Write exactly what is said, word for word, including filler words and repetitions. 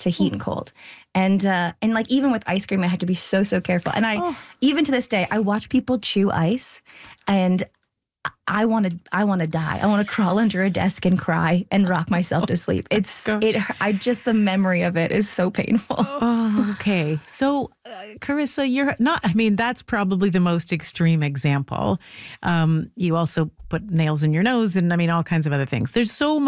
to heat and cold. And uh, and like even with ice cream, I had to be so, so careful. And I, oh. even to this day, I watch people chew ice and I want to I want to die. I want to crawl under a desk and cry and rock myself to sleep. It's it. I just the memory of it is so painful. Oh, okay. So, uh, Carissa, you're not. I mean, that's probably the most extreme example. Um, you also put nails in your nose, and I mean, all kinds of other things. There's so much.